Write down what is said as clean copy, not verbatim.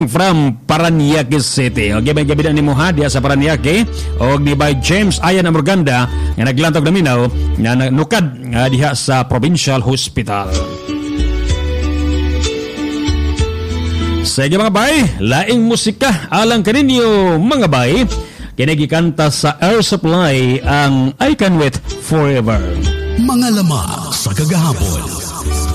from Paranaque City. Okay, may gabi na ni Muhadia sa Paranaque o ni by James Ayan Amorganda nga naglantog na minaw na nukad diha sa Provincial Hospital. Sige mga bay, laing musika alang kaninyo mga bay. Kinagikanta sa Air Supply ang I Can Wait Forever. Mga lamang sa kagahapon.